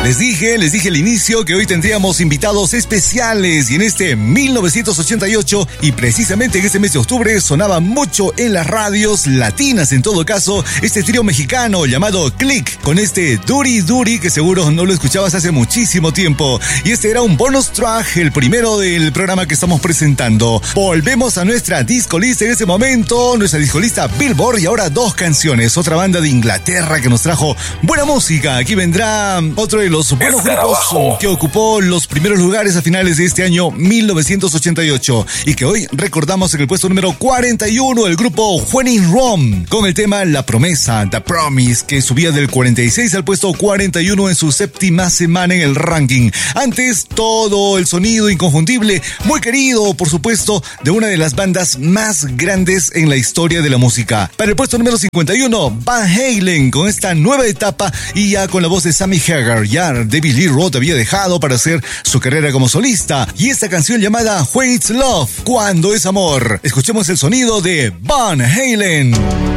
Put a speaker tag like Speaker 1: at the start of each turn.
Speaker 1: Les dije al inicio que hoy tendríamos invitados especiales y en este 1988 y precisamente en este mes de octubre sonaba mucho en las radios latinas en todo caso este trío mexicano llamado Click con este Duri Duri que seguro no lo escuchabas hace muchísimo tiempo y este era un bonus track, el primero del programa que estamos presentando. Volvemos a nuestra discolista en ese momento, nuestra discolista Billboard y ahora dos canciones, otra banda de Inglaterra que nos trajo buena música. Aquí vendrá otro de los buenos grupos que ocupó los primeros lugares a finales de este año 1988 y que hoy recordamos en el puesto número 41, el grupo When in Rome con el tema La Promesa, The Promise, que subía del 46 al puesto 41 en su séptima semana en el ranking. Antes, todo el sonido inconfundible, muy querido, por supuesto, de una de las bandas más grandes en la historia de la música. Para el puesto número 51, Van Halen con esta nueva etapa y ya con la voz de Sammy Hagar. Ya David Lee Roth había dejado para hacer su carrera como solista y esta canción llamada When It's Love, Cuando es Amor. Escuchemos el sonido de Van Halen.